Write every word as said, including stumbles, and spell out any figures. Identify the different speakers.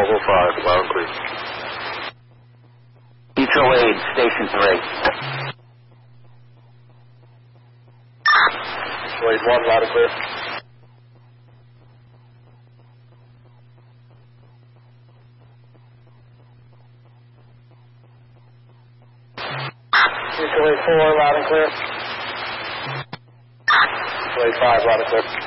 Speaker 1: Volvo five, loud and clear.
Speaker 2: Mutual aid, station three.
Speaker 1: Mutual aid one, loud and clear. Mutual aid four, loud and clear. Mutual aid five, loud and clear.